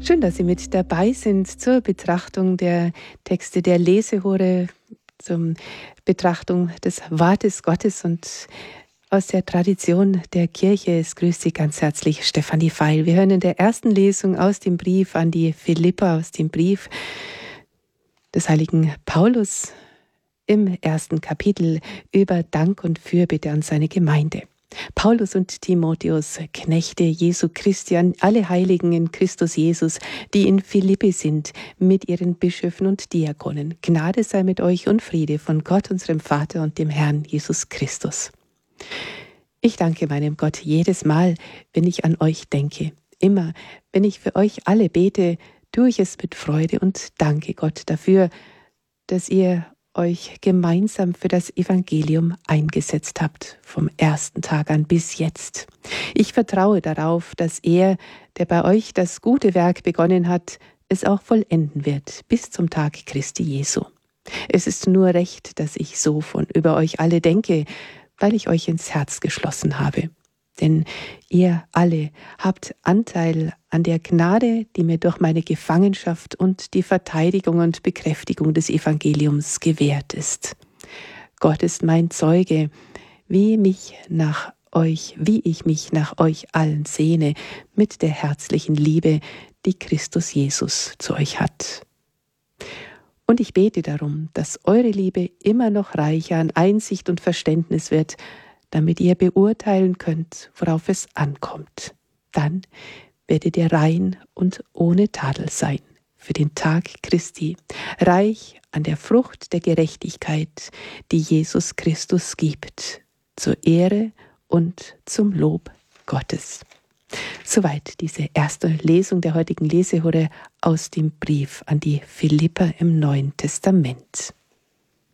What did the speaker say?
Schön, dass Sie mit dabei sind zur Betrachtung der Texte der Lesehore, zur Betrachtung des Wortes Gottes und aus der Tradition der Kirche. Es grüßt Sie ganz herzlich Stefanie Feil. Wir hören in der ersten Lesung aus dem Brief an die Philipper, aus dem Brief des heiligen Paulus im ersten Kapitel über Dank und Fürbitte an seine Gemeinde. Paulus und Timotheus, Knechte Jesu Christi, an alle Heiligen in Christus Jesus, die in Philippi sind, mit ihren Bischöfen und Diakonen. Gnade sei mit euch und Friede von Gott, unserem Vater und dem Herrn Jesus Christus. Ich danke meinem Gott jedes Mal, wenn ich an euch denke. Immer, wenn ich für euch alle bete, tue ich es mit Freude und danke Gott dafür, dass ihr euch gemeinsam für das Evangelium eingesetzt habt, vom ersten Tag an bis jetzt. Ich vertraue darauf, dass er, der bei euch das gute Werk begonnen hat, es auch vollenden wird, bis zum Tag Christi Jesu. Es ist nur recht, dass ich so über euch alle denke, weil ich euch ins Herz geschlossen habe. Denn ihr alle habt Anteil an der Gnade, die mir durch meine Gefangenschaft und die Verteidigung und Bekräftigung des Evangeliums gewährt ist. Gott ist mein Zeuge, wie ich mich nach euch allen sehne, mit der herzlichen Liebe, die Christus Jesus zu euch hat. Und ich bete darum, dass eure Liebe immer noch reicher an Einsicht und Verständnis wird, damit ihr beurteilen könnt, worauf es ankommt. Dann werdet ihr rein und ohne Tadel sein für den Tag Christi, reich an der Frucht der Gerechtigkeit, die Jesus Christus gibt, zur Ehre und zum Lob Gottes. Soweit diese erste Lesung der heutigen Lesehore aus dem Brief an die Philipper im Neuen Testament.